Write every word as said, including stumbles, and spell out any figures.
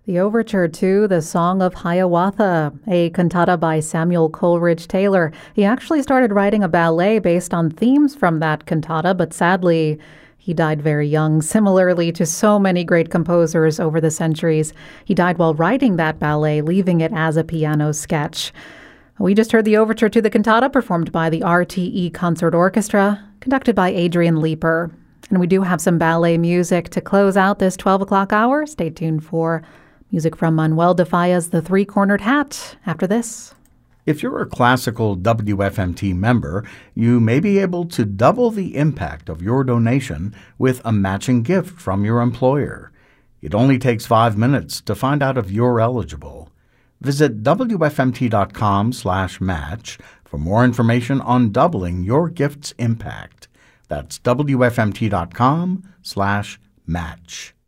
The overture to The Song of Hiawatha, a cantata by Samuel Coleridge Taylor. He actually started writing a ballet based on themes from that cantata, but sadly, he died very young, similarly to so many great composers over the centuries. He died while writing that ballet, leaving it as a piano sketch. We just heard the overture to the cantata performed by the R T E Concert Orchestra, conducted by Adrian Leeper. And we do have some ballet music to close out this twelve o'clock hour. Stay tuned for music from Manuel de Falla's The Three-Cornered Hat after this. If you're a classical W F M T member, you may be able to double the impact of your donation with a matching gift from your employer. It only takes five minutes to find out if you're eligible. Visit W F M T dot com slash match for more information on doubling your gift's impact. That's W F M T dot com slash match.